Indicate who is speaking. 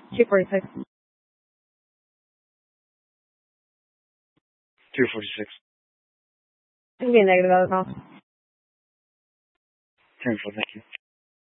Speaker 1: 246.
Speaker 2: 246.
Speaker 1: It'll be a negative out of the call.
Speaker 2: 10-4, thank you.